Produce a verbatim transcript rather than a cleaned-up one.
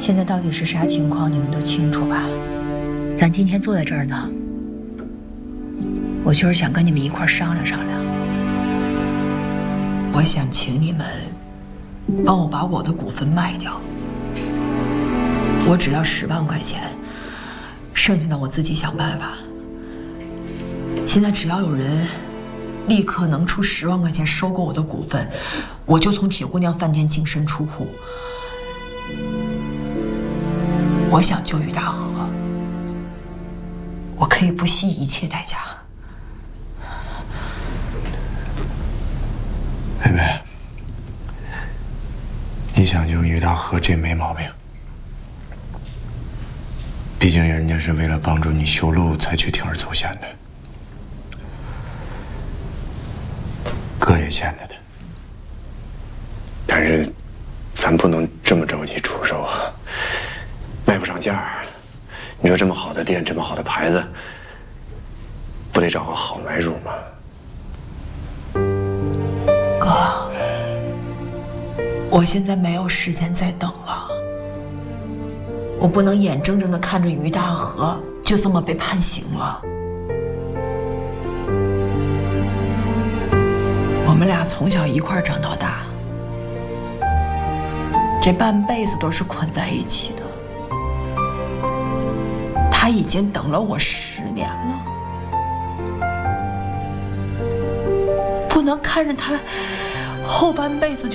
现在到底是啥情况，你们都清楚吧？咱今天坐在这儿呢，我就是想跟你们一块商量商量。我想请你们帮我把我的股份卖掉，我只要十万块钱，剩下的我自己想办法。现在只要有人立刻能出十万块钱收购我的股份，我就从铁姑娘饭店净身出户。我想救于大河，我可以不惜一切代价。 妹妹，你想救于大河这没毛病，毕竟人家是为了帮助你修路才去铤而走险的，哥也欠他的。但是，咱不能这么着急出手啊，卖不上价儿。你说这么好的店，这么好的牌子，不得找个好买主吗？ 哥，我现在没有时间再等了，我不能眼睁睁地看着于大河就这么被判刑了。我们俩从小一块长到大，这半辈子都是捆在一起的。他已经等了我十年了，不能看着他后半辈子就